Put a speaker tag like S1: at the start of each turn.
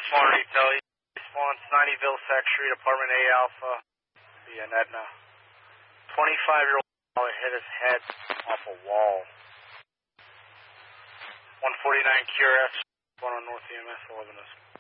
S1: Small retail, response 90 Vilsack Street, apartment A Alpha, via Edna. 25-year-old hit his head off a wall. 149 QRS, going on North EMS 11.